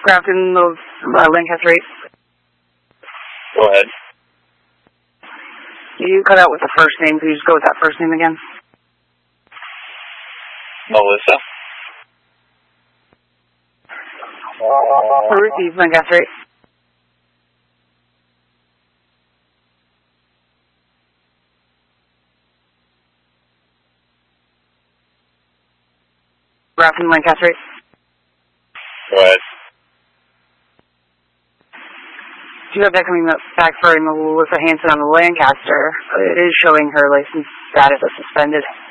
Grafton of Lancaster 8. Go ahead. You cut out with the first name. Could you just go with that first name again? Melissa. Receive, Lancaster 8. Grafton, Lancaster 8. Go ahead. Do you have that coming back for Melissa Hanson on the Lancaster? It is showing her license status as suspended.